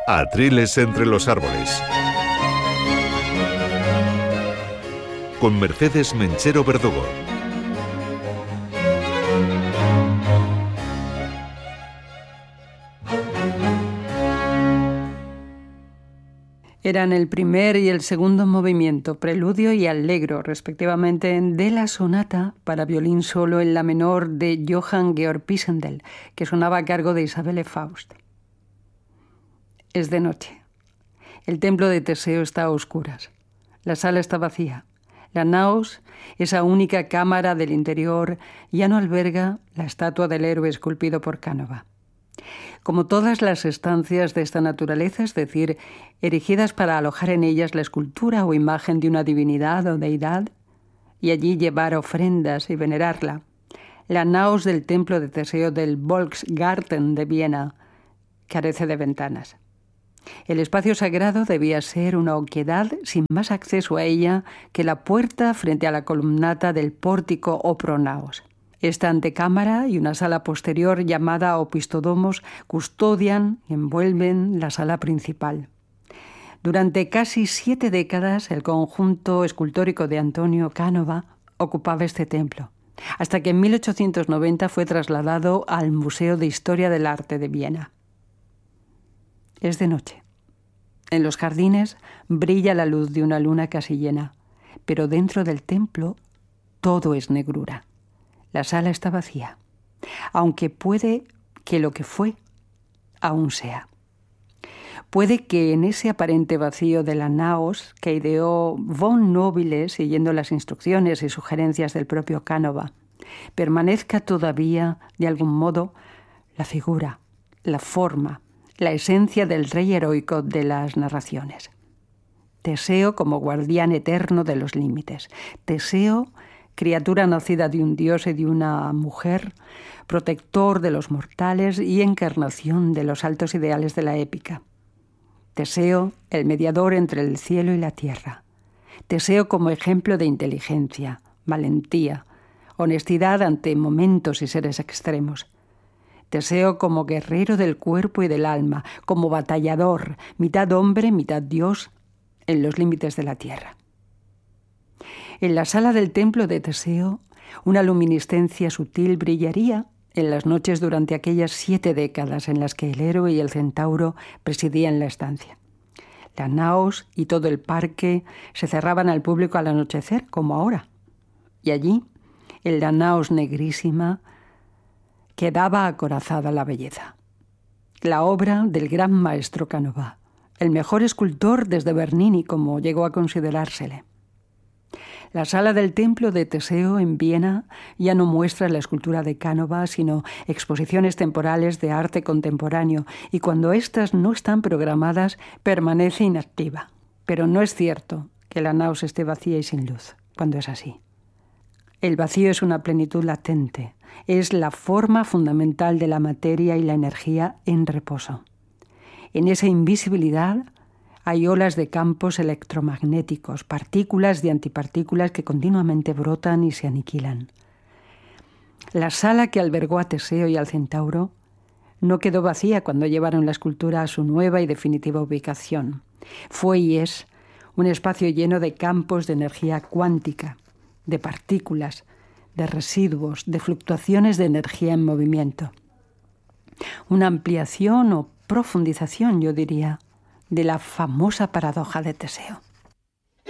Atriles entre los árboles. Con Mercedes Menchero Verdugo. Eran el primer y el segundo movimiento, preludio y allegro, respectivamente, de la sonata para violín solo en la menor de Johann Georg Pisendel, que sonaba a cargo de Isabelle Faust. Es de noche. El templo de Teseo está a oscuras. La sala está vacía. La naos, esa única cámara del interior, ya no alberga la estatua del héroe esculpido por Canova. Como todas las estancias de esta naturaleza, es decir, erigidas para alojar en ellas la escultura o imagen de una divinidad o deidad, y allí llevar ofrendas y venerarla, la naos del templo de Teseo del Volksgarten de Viena carece de ventanas. El espacio sagrado debía ser una oquedad sin más acceso a ella que la puerta frente a la columnata del pórtico o pronaos. Esta antecámara y una sala posterior llamada opistodomos custodian y envuelven la sala principal. Durante casi 7 décadas el conjunto escultórico de Antonio Canova ocupaba este templo, hasta que en 1890 fue trasladado al Museo de Historia del Arte de Viena. Es de noche. En los jardines brilla la luz de una luna casi llena, pero dentro del templo todo es negrura. La sala está vacía, aunque puede que lo que fue aún sea. Puede que en ese aparente vacío de la naos que ideó von Nobile, siguiendo las instrucciones y sugerencias del propio Canova, permanezca todavía, de algún modo, la figura, la forma, la esencia del rey heroico de las narraciones. Teseo como guardián eterno de los límites. Teseo, criatura nacida de un dios y de una mujer, protector de los mortales y encarnación de los altos ideales de la épica. Teseo, el mediador entre el cielo y la tierra. Teseo como ejemplo de inteligencia, valentía, honestidad ante momentos y seres extremos. Teseo como guerrero del cuerpo y del alma, como batallador, mitad hombre, mitad dios, en los límites de la tierra. En la sala del templo de Teseo, una luminiscencia sutil brillaría en las noches durante aquellas 7 décadas en las que el héroe y el centauro presidían la estancia. La naos y todo el parque se cerraban al público al anochecer, como ahora. Y allí, en la naos negrísima, quedaba acorazada la belleza. La obra del gran maestro Canova, el mejor escultor desde Bernini, como llegó a considerársele. La sala del templo de Teseo en Viena ya no muestra la escultura de Canova, sino exposiciones temporales de arte contemporáneo, y cuando éstas no están programadas, permanece inactiva. Pero no es cierto que la naos esté vacía y sin luz, cuando es así. El vacío es una plenitud latente, es la forma fundamental de la materia y la energía en reposo. En esa invisibilidad hay olas de campos electromagnéticos, partículas y antipartículas que continuamente brotan y se aniquilan. La sala que albergó a Teseo y al centauro no quedó vacía cuando llevaron la escultura a su nueva y definitiva ubicación. Fue y es un espacio lleno de campos de energía cuántica, de partículas, de residuos, de fluctuaciones de energía en movimiento. Una ampliación o profundización, yo diría, de la famosa paradoja de Teseo.